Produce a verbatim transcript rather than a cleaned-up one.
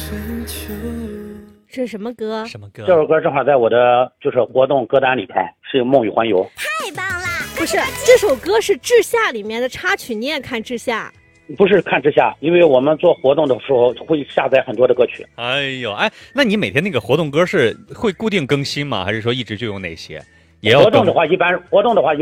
这是什么歌？ 什么歌？ 这首歌正好在我的就是活动歌单里头，是《梦与环游》。 太棒啦！不是，这首歌是《志夏》里面的插曲，你也看《志夏》？ 不是看之下，因为我们做活动的时候会下载很多的歌曲。 哎呦，哎，那你每天那个活动歌是会固定更新吗？还是说一直就有哪些？也要活动的话，一般活动的话。